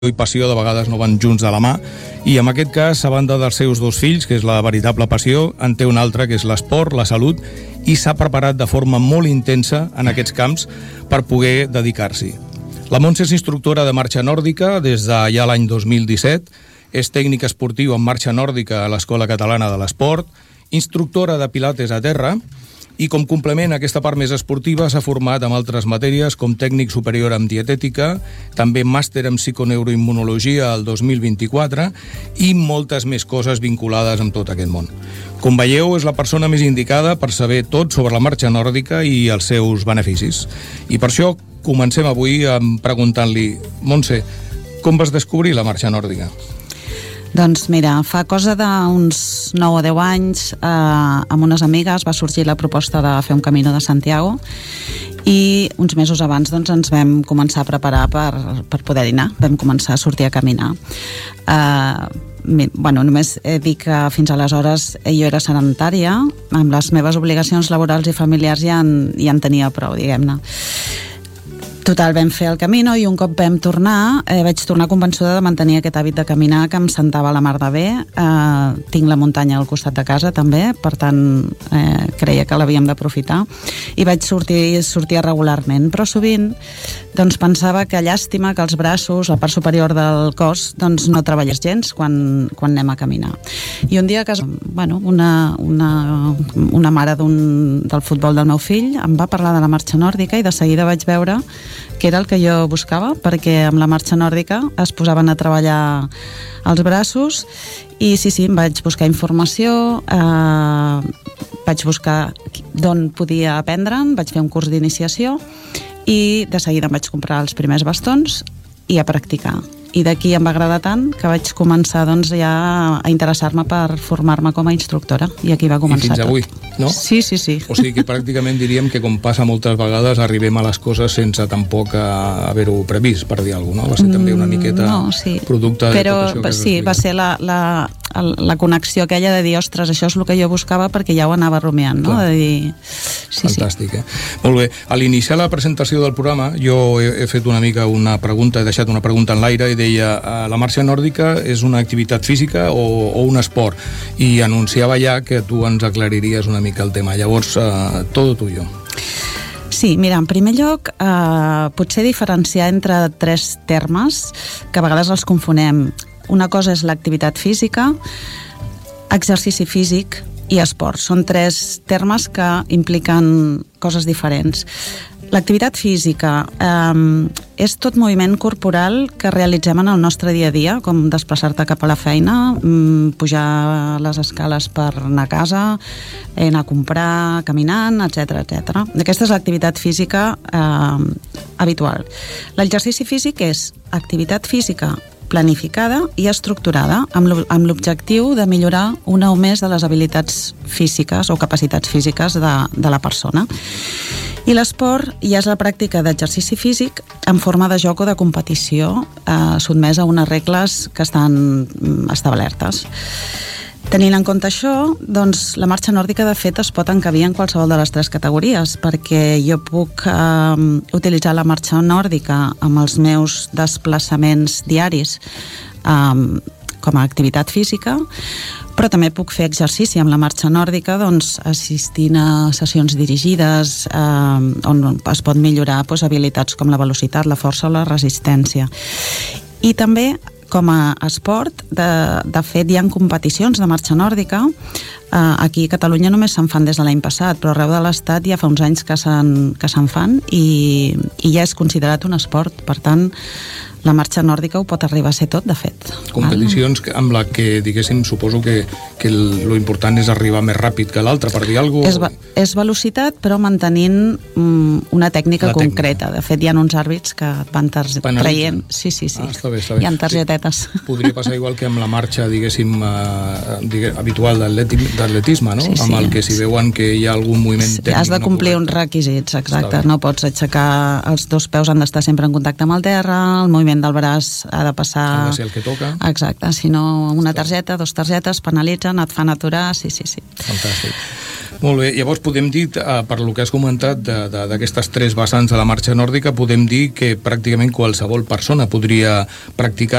i passió de vegades no van junts de la mà, i en aquest cas, a banda dels seus dos fills, que és la veritable passió, en té una altra, que és l'esport, la salut, i s'ha preparat de forma molt intensa en aquests camps per poder dedicar-s'hi. La Montse és instructora de marxa nòrdica des de ja l'any 2017, és tècnica esportiu en marxa nòrdica a l'Escola Catalana de l'Esport, instructora de pilates a terra, i com complement a aquesta part més esportiva s'ha format en altres matèries com tècnic superior en dietètica, també màster en psiconeuroimmunologia el 2024 i moltes més coses vinculades amb tot aquest món. Com veieu, és la persona més indicada per saber tot sobre la marxa nòrdica i els seus beneficis. I per això comencem avui preguntant-li: Montse, com vas descobrir la marxa nòrdica? Doncs mira, fa cosa d'uns 9 o 10 anys amb unes amigues va sorgir la proposta de fer un Camino de Santiago i uns mesos abans doncs, ens vam començar a preparar per poder anar, vam començar a sortir a caminar. Només dic que fins aleshores jo era sedentària, amb les meves obligacions laborals i familiars ja en tenia prou, diguem-ne. Total, vam fer el Camino i un cop vam tornar, vaig tornar convençuda de mantenir aquest hàbit de caminar que em sentava a la mar de bé. Tinc la muntanya al costat de casa també, per tant creia que l'havíem d'aprofitar i vaig sortir regularment, però sovint doncs, pensava que llàstima que els braços, la part superior del cos doncs, no treballés gens quan anem a caminar. I un dia una mare del futbol del meu fill em va parlar de la marxa nòrdica i de seguida vaig veure que era el que jo buscava, perquè amb la marxa nòrdica es posaven a treballar els braços i sí, em vaig buscar informació, vaig buscar d'on podia aprendre'n, vaig fer un curs d'iniciació i de seguida em vaig comprar els primers bastons i a practicar. I d'aquí em va agradar tant que vaig començar doncs, ja a interessar-me per formar-me com a instructora i aquí va començar tot. I fins avui, no? Sí. O sigui que pràcticament diríem que com passa moltes vegades arribem a les coses sense tampoc haver-ho previst, per dir alguna cosa, no? Va ser també una miqueta producte de tot això que sí, va ser la connexió aquella de dir, ostres, això és el que jo buscava perquè ja ho anava rumiant, no? De dir... Fantàstic, Molt bé. A l'iniciar la presentació del programa jo he fet una mica una pregunta, he deixat una pregunta en l'aire i deia, la marxa nòrdica és una activitat física o un esport? I anunciava ja que tu ens aclariries una mica el tema. Llavors, tot tuyo. Sí, mira, en primer lloc, potser diferenciar entre 3 termes que a vegades els confonem. Una cosa és l'activitat física, exercici físic i esport. Són 3 termes que impliquen coses diferents. L'activitat física és tot moviment corporal que realitzem en el nostre dia a dia, com desplaçar-te cap a la feina, pujar les escales per anar a casa, anar a comprar, caminant, etc. Aquesta és l'activitat física habitual. L'exercici físic és activitat física planificada i estructurada amb l'objectiu de millorar una o més de les habilitats físiques o capacitats físiques de la persona. I l'esport ja és la pràctica d'exercici físic en forma de joc o de competició sotmès a unes regles que estan establertes. Tenint en compte això, doncs la marxa nòrdica de fet es pot encabir en qualsevol de les 3 categories, perquè jo puc utilitzar la marxa nòrdica amb els meus desplaçaments diaris com a activitat física, però també puc fer exercici amb la marxa nòrdica doncs, assistint a sessions dirigides on es pot millorar habilitats com la velocitat, la força o la resistència. I també com a esport, de fet hi ha competicions de marxa nòrdica. Aquí a Catalunya només se'n fan des de l'any passat, però arreu de l'Estat ja fa uns anys que se'n fan i ja és considerat un esport. Per tant, la marxa nòrdica ho pot arribar a ser tot, de fet. Competicions amb la que, diguéssim, suposo que lo important és arribar més ràpid que l'altre, per dir alguna cosa. És velocitat, però mantenint una tècnica concreta. De fet, hi ha uns àrbits que et van traient. Sí. Està bé. Hi ha targetetes. Podria passar igual que amb la marxa, diguéssim, habitual d'atletisme, no? Sí. Amb el que si veuen que hi ha algun moviment tècnic... Has de complir uns requisits, exacte. No pots aixecar... Els 2 peus han d'estar sempre en contacte amb el terra, el moviment del braç ha de passar... Ha de ser el que toca. Exacte, si no una targeta, 2 targetes, penalitzen, et fan aturar, sí. Fantàstic. Molt bé, llavors podem dir, per lo que has comentat d'aquestes 3 vessants de la marxa nòrdica, podem dir que pràcticament qualsevol persona podria practicar